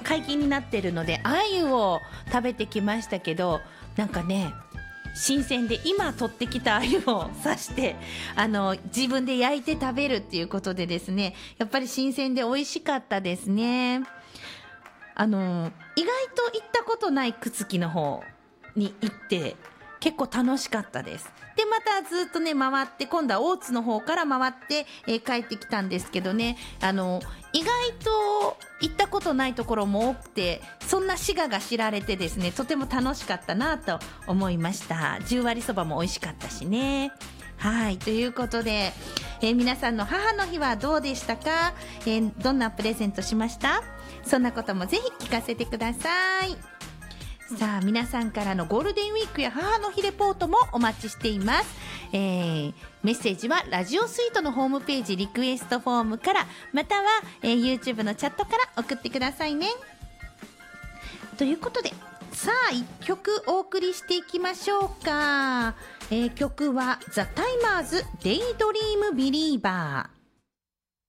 解禁になってるので鮎を食べてきましたけど、なんかね新鮮で今取ってきた鮎を刺して自分で焼いて食べるっていうことでですね、やっぱり新鮮で美味しかったですね。意外と行ったことない朽木の方に行って結構楽しかったです。でまたずっとね回って、今度は大津の方から回って、帰ってきたんですけどね、意外と行ったことないところも多くて、そんな滋賀が知られてですね、とても楽しかったなと思いました。十割そばも美味しかったしね。はい、ということで、皆さんの母の日はどうでしたか？どんなプレゼントしました？そんなこともぜひ聞かせてください。さあ皆さんからのゴールデンウィークや母の日レポートもお待ちしています。メッセージはラジオスイートのホームページリクエストフォームから、または、YouTube のチャットから送ってくださいね。ということで、さあ1曲お送りしていきましょうか。曲はザ・タイマーズデイドリームビリーバー。